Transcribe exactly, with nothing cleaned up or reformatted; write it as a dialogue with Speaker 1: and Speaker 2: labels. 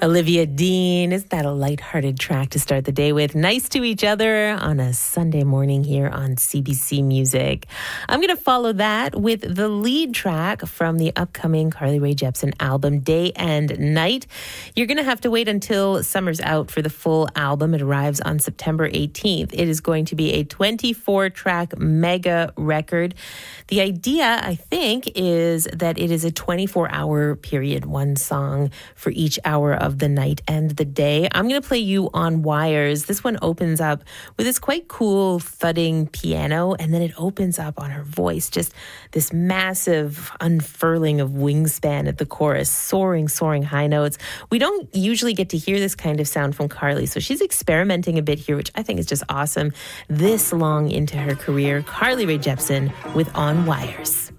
Speaker 1: Olivia Dean, isn't that a lighthearted track to start the day with? Nice to each other on a Sunday morning here on C B C Music. I'm going to follow that with the lead track from the upcoming Carly Rae Jepsen album, Day and Night. You're going to have to wait until summer's out for the full album. It arrives on September eighteenth. It is going to be a twenty-four track mega record. The idea, I think, is that it is a twenty-four hour period, one song for each hour of the night and the day. I'm going to play you On Wires. This one opens up with this quite cool thudding piano, and then it opens up on her voice, just this massive unfurling of wingspan at the chorus, soaring, soaring high notes. We don't usually get to hear this kind of sound from Carly, so she's experimenting a bit here, which I think is just awesome. This long into her career, Carly Rae Jepsen with On Wires.